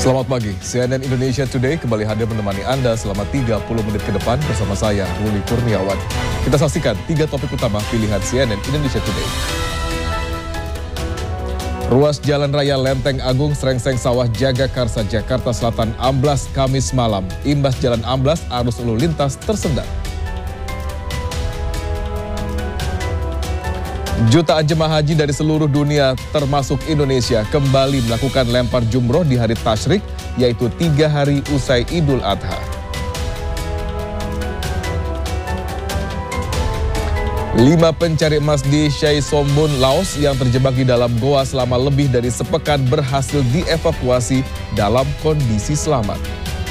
Selamat pagi, CNN Indonesia Today kembali hadir menemani Anda selama 30 menit ke depan bersama saya, Ruli Kurniawan. Kita saksikan 3 topik utama pilihan CNN Indonesia Today. Ruas Jalan Raya Lenteng Agung Srengseng Sawah Jagakarsa, Jakarta Selatan amblas Kamis malam. Imbas jalan amblas, arus lalu lintas tersendat. Jutaan jemaah haji dari seluruh dunia termasuk Indonesia kembali melakukan lempar jumroh di hari Tasyrik, yaitu 3 hari usai Idul Adha. 5 pencari emas di Chaesombon, Laos yang terjebak di dalam goa selama lebih dari sepekan berhasil dievakuasi dalam kondisi selamat.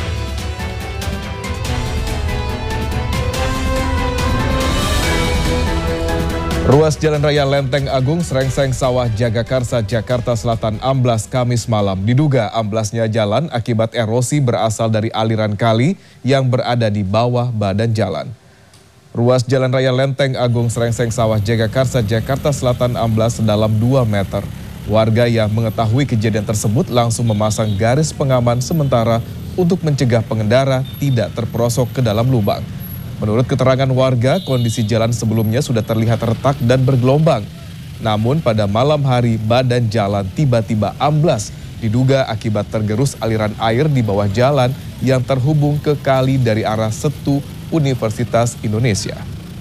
Ruas Jalan Raya Lenteng Agung Srengseng Sawah Jagakarsa, Jakarta Selatan amblas Kamis malam. Diduga amblasnya jalan akibat erosi berasal dari aliran kali yang berada di bawah badan jalan. Ruas Jalan Raya Lenteng Agung Srengseng Sawah Jagakarsa, Jakarta Selatan amblas sedalam 2 meter. Warga yang mengetahui kejadian tersebut langsung memasang garis pengaman sementara untuk mencegah pengendara tidak terperosok ke dalam lubang. Menurut keterangan warga, kondisi jalan sebelumnya sudah terlihat retak dan bergelombang. Namun pada malam hari badan jalan tiba-tiba amblas, diduga akibat tergerus aliran air di bawah jalan yang terhubung ke kali dari arah Setu Universitas Indonesia.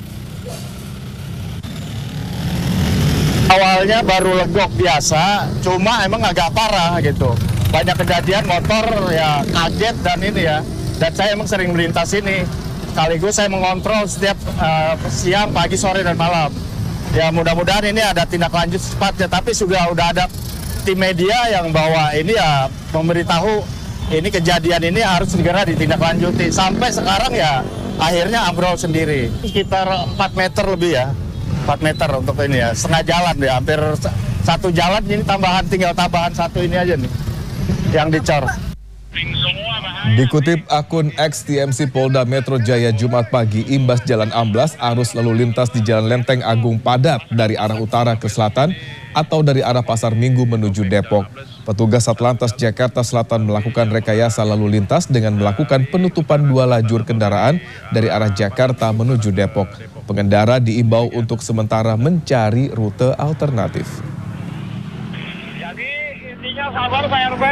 Awalnya baru legok biasa, cuma emang agak parah gitu. Banyak kejadian motor ya kaget dan ini ya. Dan saya emang sering melintas ini. Sekaligus saya mengontrol setiap siang, pagi, sore, dan malam. Ya mudah-mudahan ini ada tindak lanjut secepatnya, tapi sudah ada tim media yang bawa ini ya memberitahu ini kejadian ini harus segera ditindaklanjuti. Sampai sekarang ya akhirnya ambrol sendiri. Sekitar 4 meter lebih ya, 4 meter untuk ini ya, setengah jalan ya, hampir 1 jalan ini tinggal tambahan 1 ini aja nih yang dicor. Dikutip akun XTMC Polda Metro Jaya Jumat pagi, imbas jalan amblas, arus lalu lintas di Jalan Lenteng Agung padat dari arah utara ke selatan atau dari arah Pasar Minggu menuju Depok. Petugas Satlantas Jakarta Selatan melakukan rekayasa lalu lintas dengan melakukan penutupan 2 lajur kendaraan dari arah Jakarta menuju Depok. Pengendara diimbau untuk sementara mencari rute alternatif. Jadi intinya sabar Pak RB.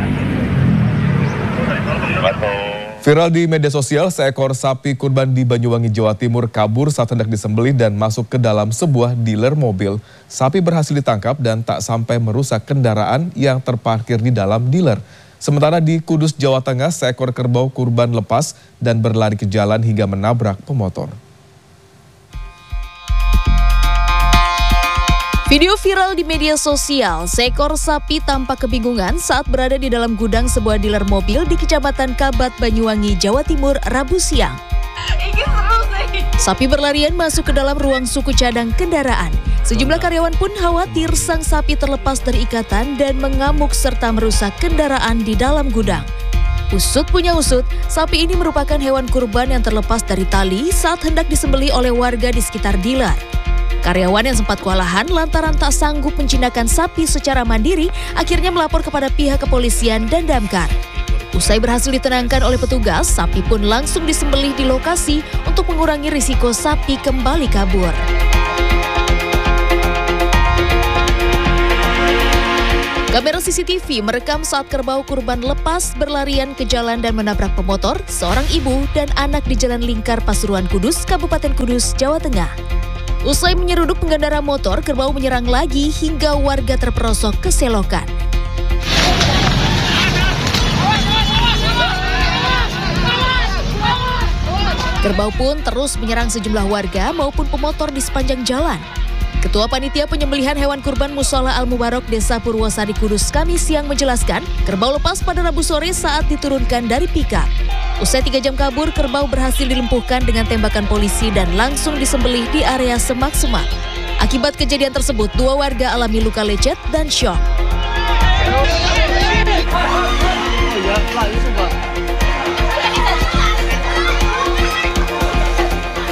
Viral di media sosial, seekor sapi kurban di Banyuwangi, Jawa Timur kabur saat hendak disembelih dan masuk ke dalam sebuah dealer mobil. Sapi berhasil ditangkap dan tak sampai merusak kendaraan yang terparkir di dalam dealer. Sementara di Kudus, Jawa Tengah, seekor kerbau kurban lepas dan berlari ke jalan hingga menabrak pemotor. Video viral di media sosial, seekor sapi tampak kebingungan saat berada di dalam gudang sebuah dealer mobil di Kecamatan Kabat, Banyuwangi, Jawa Timur, Rabu siang. Sapi berlarian masuk ke dalam ruang suku cadang kendaraan. Sejumlah karyawan pun khawatir sang sapi terlepas dari ikatan dan mengamuk serta merusak kendaraan di dalam gudang. Usut punya usut, sapi ini merupakan hewan kurban yang terlepas dari tali saat hendak disembelih oleh warga di sekitar dealer. Karyawan yang sempat kewalahan lantaran tak sanggup menjinakkan sapi secara mandiri akhirnya melapor kepada pihak kepolisian dan damkar. Usai berhasil ditenangkan oleh petugas, sapi pun langsung disembelih di lokasi untuk mengurangi risiko sapi kembali kabur. Kamera CCTV merekam saat kerbau kurban lepas berlarian ke jalan dan menabrak pemotor, seorang ibu dan anak di Jalan Lingkar Pasuruan Kudus, Kabupaten Kudus, Jawa Tengah. Usai menyeruduk pengendara motor, kerbau menyerang lagi hingga warga terperosok ke selokan. Kerbau pun terus menyerang sejumlah warga maupun pemotor di sepanjang jalan. Ketua Panitia Penyembelihan Hewan Kurban Mushola Al-Mubarok Desa Purwosari Kudus Kamis siang menjelaskan, kerbau lepas pada Rabu sore saat diturunkan dari pickup. Usai 3 jam kabur, kerbau berhasil dilumpuhkan dengan tembakan polisi dan langsung disembelih di area semak-semak. Akibat kejadian tersebut, 2 warga alami luka lecet dan syok.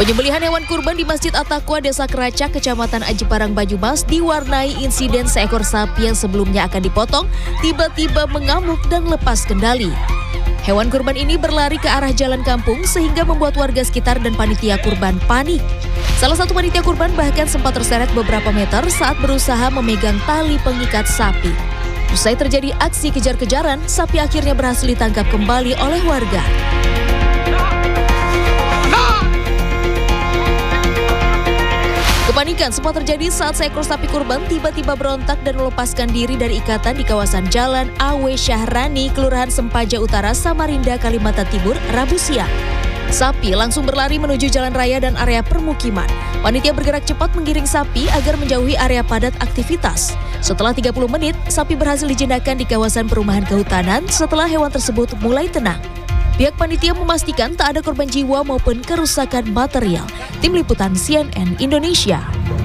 Penyembelihan hewan kurban di Masjid At-Taqwa, Desa Keracak, Kecamatan Aji Parang, Banyumas diwarnai insiden seekor sapi yang sebelumnya akan dipotong tiba-tiba mengamuk dan lepas kendali. Hewan kurban ini berlari ke arah jalan kampung sehingga membuat warga sekitar dan panitia kurban panik. Salah satu panitia kurban bahkan sempat terseret beberapa meter saat berusaha memegang tali pengikat sapi. Usai terjadi aksi kejar-kejaran, sapi akhirnya berhasil ditangkap kembali oleh warga. Kepanikan sempat terjadi saat seekor sapi kurban tiba-tiba berontak dan melepaskan diri dari ikatan di kawasan Jalan Awe Syahrani, Kelurahan Sempaja Utara, Samarinda, Kalimantan Timur, Rabu siang. Sapi langsung berlari menuju jalan raya dan area permukiman. Panitia bergerak cepat menggiring sapi agar menjauhi area padat aktivitas. Setelah 30 menit, sapi berhasil dijinakkan di kawasan perumahan kehutanan setelah hewan tersebut mulai tenang. Pihak panitia memastikan tak ada korban jiwa maupun kerusakan material. Tim Liputan CNN Indonesia.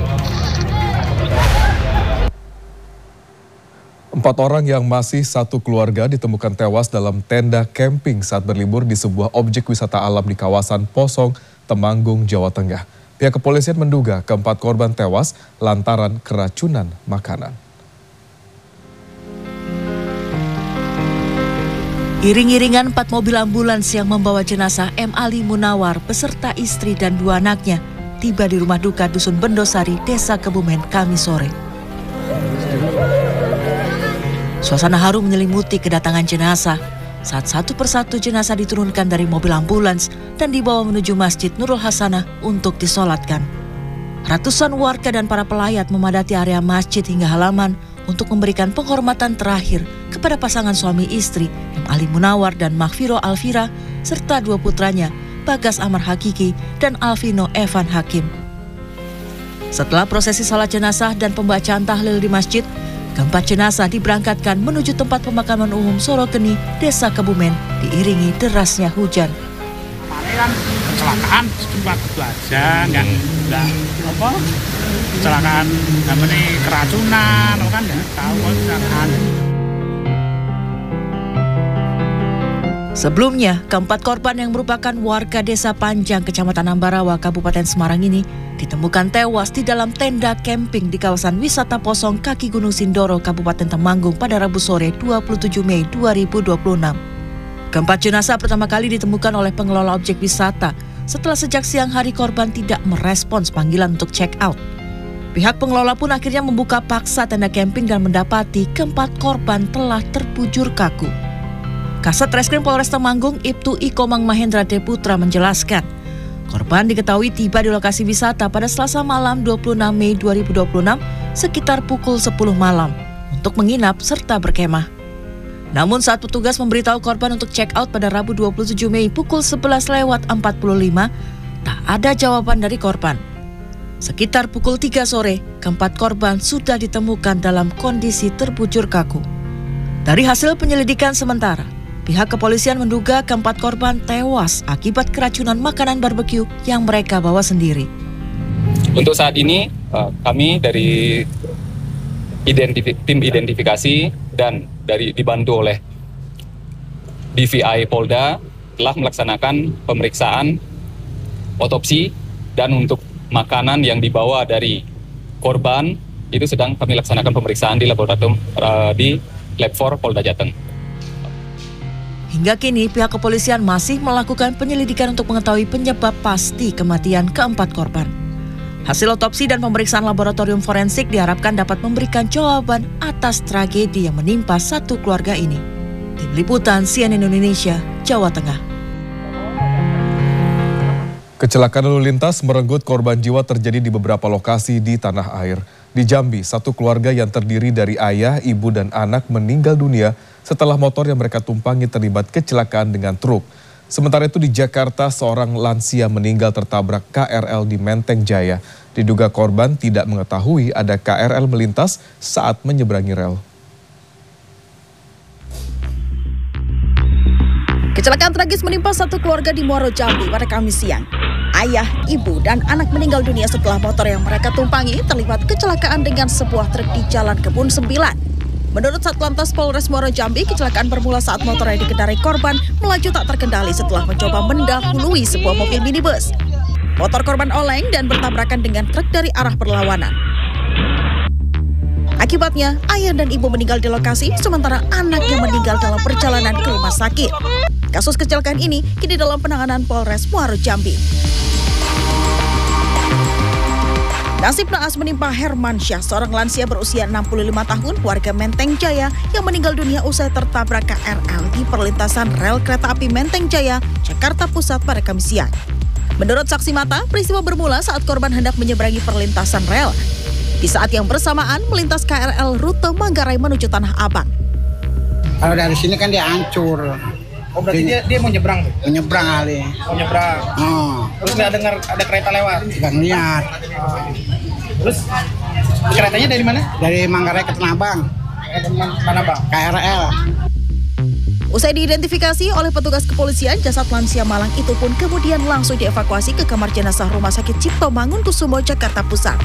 4 orang yang masih satu keluarga ditemukan tewas dalam tenda camping saat berlibur di sebuah objek wisata alam di kawasan Posong, Temanggung, Jawa Tengah. Pihak kepolisian menduga keempat korban tewas lantaran keracunan makanan. Iring-iringan 4 mobil ambulans yang membawa jenazah M. Ali Munawar beserta istri dan 2 anaknya tiba di rumah duka Dusun Bendosari, Desa Kebumen, Kamis sore. Suasana haru menyelimuti kedatangan jenazah saat satu persatu jenazah diturunkan dari mobil ambulans dan dibawa menuju Masjid Nurul Hasanah untuk disolatkan. Ratusan warga dan para pelayat memadati area masjid hingga halaman untuk memberikan penghormatan terakhir kepada pasangan suami istri M. Ali Munawar dan Maghfiro Alfira serta 2 putranya Bagas Amar Hakiki dan Alvino Evan Hakim. Setelah prosesi salat jenazah dan pembacaan tahlil di masjid, keempat jenazah diberangkatkan menuju tempat pemakaman umum Sorogeni, Desa Kebumen, diiringi derasnya hujan. Kemarin kan kecelakaan cuma itu aja, nggak apa kecelakaan namanya keracunan, kan nggak tahu kecelakaan. Sebelumnya, keempat korban yang merupakan warga Desa Panjang, Kecamatan Ambarawa, Kabupaten Semarang ini ditemukan tewas di dalam tenda camping di kawasan wisata Posong Kaki Gunung Sindoro, Kabupaten Temanggung pada Rabu sore 27 Mei 2026. Keempat jenazah pertama kali ditemukan oleh pengelola objek wisata setelah sejak siang hari korban tidak merespons panggilan untuk check out. Pihak pengelola pun akhirnya membuka paksa tenda camping dan mendapati keempat korban telah terbujur kaku. Kasat Reskrim Polres Temanggung Ibtu Ikomang Mahendra Deputra menjelaskan, korban diketahui tiba di lokasi wisata pada Selasa malam 26 Mei 2026 sekitar pukul 10 malam untuk menginap serta berkemah. Namun saat petugas memberitahu korban untuk check out pada Rabu 27 Mei pukul 11:45, tak ada jawaban dari korban. Sekitar pukul 3 sore, keempat korban sudah ditemukan dalam kondisi terbujur kaku. Dari hasil penyelidikan sementara, pihak kepolisian menduga keempat korban tewas akibat keracunan makanan barbeque yang mereka bawa sendiri. Untuk saat ini, kami dari tim identifikasi dan dibantu oleh DVI Polda telah melaksanakan pemeriksaan otopsi, dan untuk makanan yang dibawa dari korban itu sedang kami laksanakan pemeriksaan di laboratorium di Lab 4 Polda Jateng. Hingga kini pihak kepolisian masih melakukan penyelidikan untuk mengetahui penyebab pasti kematian keempat korban. Hasil otopsi dan pemeriksaan laboratorium forensik diharapkan dapat memberikan jawaban atas tragedi yang menimpa satu keluarga ini. Tim Liputan CNN Indonesia, Jawa Tengah. Kecelakaan lalu lintas merenggut korban jiwa terjadi di beberapa lokasi di tanah air. Di Jambi, satu keluarga yang terdiri dari ayah, ibu, dan anak meninggal dunia setelah motor yang mereka tumpangi terlibat kecelakaan dengan truk. Sementara itu di Jakarta, seorang lansia meninggal tertabrak KRL di Menteng Jaya. Diduga korban tidak mengetahui ada KRL melintas saat menyeberangi rel. Kecelakaan tragis menimpa satu keluarga di Muaro Jambi pada Kamis siang. Ayah, ibu, dan anak meninggal dunia setelah motor yang mereka tumpangi terlibat kecelakaan dengan sebuah truk di Jalan Kebun 9. Menurut Satlantas Polres Muaro Jambi, kecelakaan bermula saat motor yang dikendarai korban melaju tak terkendali setelah mencoba mendahului sebuah mobil minibus. Motor korban oleng dan bertabrakan dengan truk dari arah berlawanan. Akibatnya, ayah dan ibu meninggal di lokasi, sementara anaknya meninggal dalam perjalanan ke rumah sakit. Kasus kecelakaan ini kini dalam penanganan Polres Muaro Jambi. Nasib naas menimpa Hermansyah, seorang lansia berusia 65 tahun, warga Menteng Jaya yang meninggal dunia usai tertabrak KRL di perlintasan rel kereta api Menteng Jaya, Jakarta Pusat pada Kamis siang. Menurut saksi mata, peristiwa bermula saat korban hendak menyeberangi perlintasan rel. Di saat yang bersamaan melintas KRL rute Manggarai menuju Tanah Abang. Kalau dari sini kan dia hancur. Oh, berarti dia mau nyebrang? Menyeberang kali. Mau nyebrang. Oh. Terus nggak dengar ada kereta lewat? Nggak ngeliat. Terus keretanya dari mana? Dari Manggarai ke Tanah Abang. Mana bang? KRL. Usai diidentifikasi oleh petugas kepolisian, jasad lansia Malang itu pun kemudian langsung dievakuasi ke kamar jenazah Rumah Sakit Cipto Mangunkusumo, Jakarta Pusat.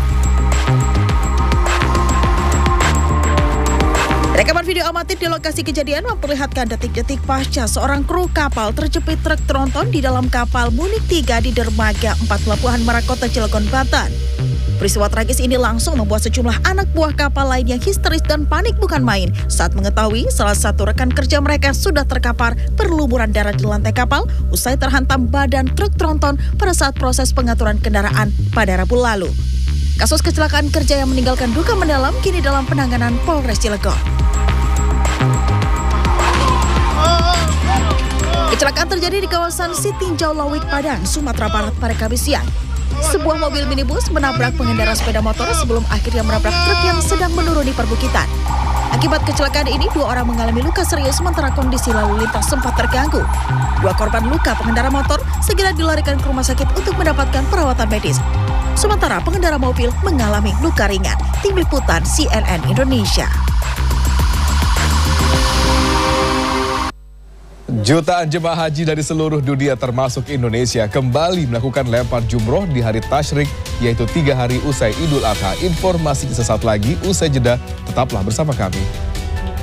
Rekaman video amatir di lokasi kejadian memperlihatkan detik-detik pasca seorang kru kapal terjepit truk tronton di dalam kapal Munik 3 di dermaga 4 Pelabuhan Merak Kota Cilegon, Banten. Peristiwa tragis ini langsung membuat sejumlah anak buah kapal lain yang histeris dan panik bukan main saat mengetahui salah satu rekan kerja mereka sudah terkapar berlumuran darah di lantai kapal usai terhantam badan truk tronton pada saat proses pengaturan kendaraan pada Rabu lalu. Kasus kecelakaan kerja yang meninggalkan duka mendalam kini dalam penanganan Polres Cilegon. Kecelakaan terjadi di kawasan Sitinjau Lawik, Padang, Sumatera Barat pada Kamis siang. Sebuah mobil minibus menabrak pengendara sepeda motor sebelum akhirnya menabrak truk yang sedang menuruni perbukitan. Akibat kecelakaan ini, 2 orang mengalami luka serius sementara kondisi lalu lintas sempat terganggu. 2 korban luka pengendara motor segera dilarikan ke rumah sakit untuk mendapatkan perawatan medis. Sementara pengendara mobil mengalami luka ringan. Tim Liputan CNN Indonesia. Jutaan jemaah haji dari seluruh dunia termasuk Indonesia kembali melakukan lempar jumroh di hari Tasyrik, yaitu 3 hari usai Idul Adha. Informasi sesaat lagi usai jeda, tetaplah bersama kami.